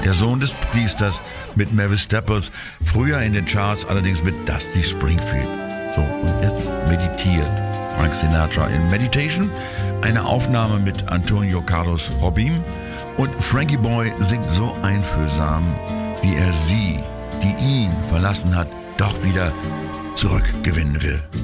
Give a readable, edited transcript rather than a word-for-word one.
Der Sohn des Priesters mit Mavis Staples, früher in den Charts allerdings mit Dusty Springfield. So, und jetzt meditiert Frank Sinatra in Meditation, eine Aufnahme mit Antonio Carlos Jobim, und Frankie Boy singt so einfühlsam, wie er sie, die ihn verlassen hat, doch wieder zurückgewinnen will.